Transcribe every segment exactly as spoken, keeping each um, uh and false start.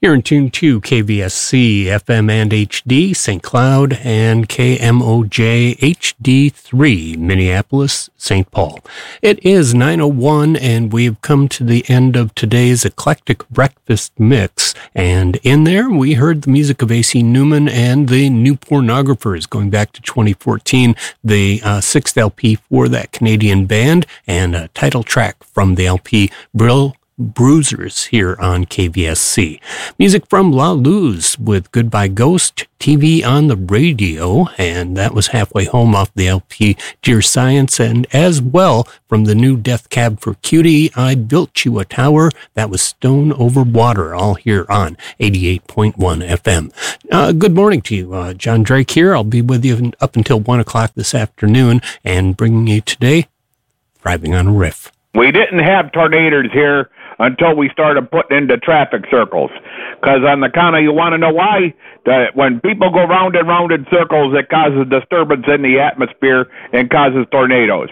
You're in tune to K V S C, F M and H D, Saint Cloud, and K M O J H D three, Minneapolis, Saint Paul. It is nine oh one, and we've come to the end of today's eclectic breakfast mix. And in there, we heard the music of A C Newman and the New Pornographers, going back to twenty fourteen, the uh, sixth L P for that Canadian band, and a title track from the L P, Brill Bruisers, here on K V S C. Music from La Luz with Goodbye Ghost, T V on the Radio, and that was Halfway Home off the L P Dear Science, and as well from the new Death Cab for Cutie, I Built You a Tower, that was Stone Over Water, all here on eighty-eight point one F M. Uh, good morning to you. Uh, John Drake here. I'll be with you up until one o'clock this afternoon, and bringing you today, Thriving on a Riff. We didn't have tornadoes here until we started putting into traffic circles. Because on the count of, you want to know why? That when people go round and round in circles, it causes disturbance in the atmosphere and causes tornadoes.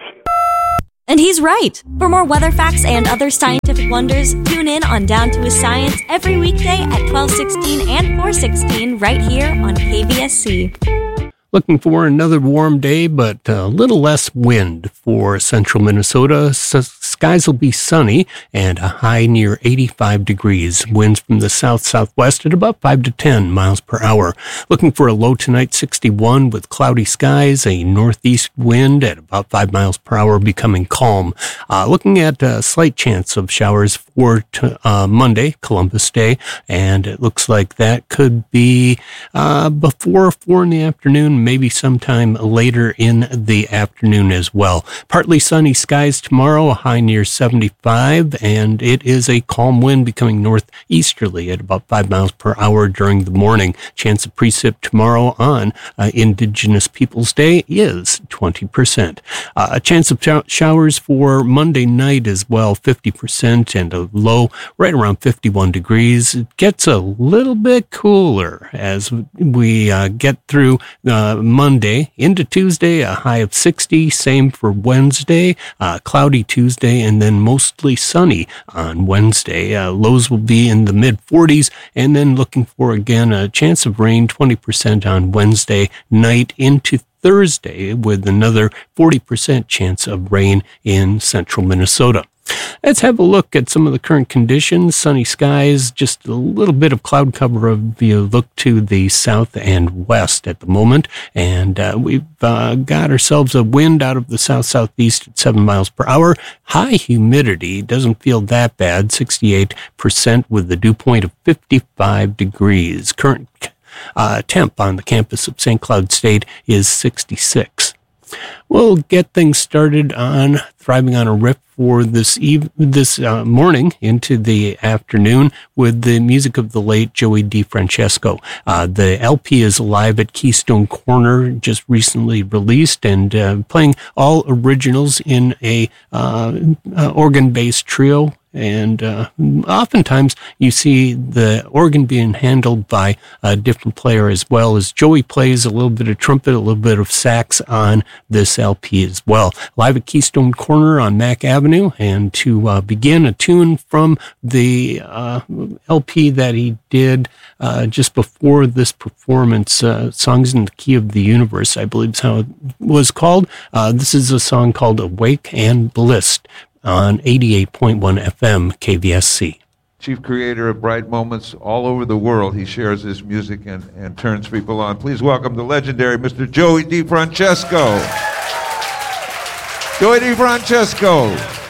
And he's right. For more weather facts and other scientific wonders, tune in on Down to His Science every weekday at twelve sixteen and four sixteen right here on K V S C. Looking for another warm day, but a little less wind for central Minnesota. S- skies will be sunny and a high near eighty-five degrees. Winds from the south-southwest at about five to ten miles per hour. Looking for a low tonight, sixty-one, with cloudy skies, a northeast wind at about five miles per hour, becoming calm. Uh, looking at a slight chance of showers for t- uh, Monday, Columbus Day, and it looks like that could be uh, before four in the afternoon, maybe sometime later in the afternoon as well. Partly sunny skies tomorrow, a high near seventy-five, and it is a calm wind becoming northeasterly at about five miles per hour during the morning. Chance of precip tomorrow on uh, Indigenous Peoples Day is twenty percent. Uh, a chance of sh- showers for Monday night as well, fifty percent, and a low right around fifty-one degrees. It gets a little bit cooler as we uh, get through uh, Monday into Tuesday, a high of sixty. Same for Wednesday, uh, cloudy Tuesday, and then mostly sunny on Wednesday. Uh, lows will be in the mid forties, and then looking for again a chance of rain, twenty percent on Wednesday night into Thursday, with another forty percent chance of rain in central Minnesota. Let's have a look at some of the current conditions. Sunny skies, just a little bit of cloud cover if you look to the south and west at the moment. And uh, we've uh, got ourselves a wind out of the south-southeast at seven miles per hour. High humidity, doesn't feel that bad, sixty-eight percent with the dew point of fifty-five degrees. Current uh, temp on the campus of Saint Cloud State is sixty-six. We'll get things started on Thriving on a Riff for this eve- this uh, morning into the afternoon with the music of the late Joey DeFrancesco. Uh, the L P is live at Keystone Corner, just recently released, and uh, playing all originals in a uh, uh, organ-based trio. And uh, oftentimes you see the organ being handled by a different player as well, as Joey plays a little bit of trumpet, a little bit of sax on this L P as well. Live at Keystone Corner on Mack Avenue, and to uh, begin, a tune from the uh, L P that he did uh, just before this performance, uh, Songs in the Key of the Universe, I believe is how it was called. Uh, this is a song called Awake and Blissed on eighty-eight point one F M K V S C. Chief creator of Bright Moments all over the world. He shares his music and, and turns people on. Please welcome the legendary Mister Joey DeFrancesco. Joey DeFrancesco.